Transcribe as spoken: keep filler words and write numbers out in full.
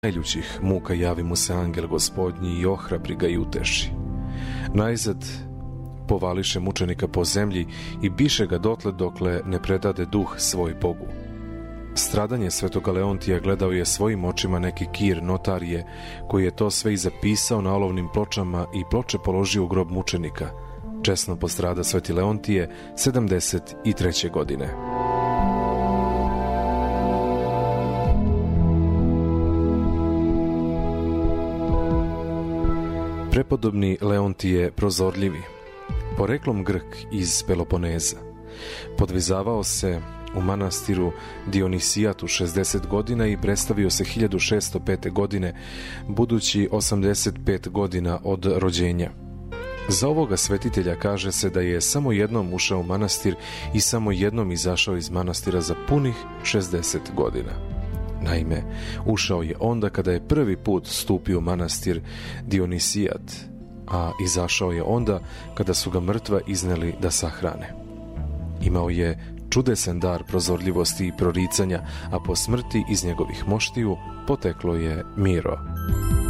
najljućih muka javi mu se angel gospodnji i ohrabri ga i uteši. Najzad povališe mučenika po zemlji i biše ga dotle dokle ne predade duh svoj Bogu. Stradanje svetoga Leontija gledao je svojim očima neki kir notarije, koji je to sve i zapisao na olovnim pločama i ploče položio u grob mučenika. Česno postrada sveti Leontije sedamdeset treće godine. Prepodobni Leontije prozorljivi, poreklom Grk iz Peloponeza, podvizavao se u manastiru Dionisijatu šezdeset godina i predstavio se hiljadu šeststo pete. godine, budući osamdeset pet godina od rođenja. Za ovoga svetitelja kaže se da je samo jednom ušao u manastir i samo jednom izašao iz manastira za punih šezdeset godina. Naime, ušao je onda kada je prvi put stupio u manastir Dionisijat, a izašao je onda kada su ga mrtva izneli da sahrane. Imao je čudesan dar prozorljivosti i proricanja, a po smrti iz njegovih moštiju poteklo je miro.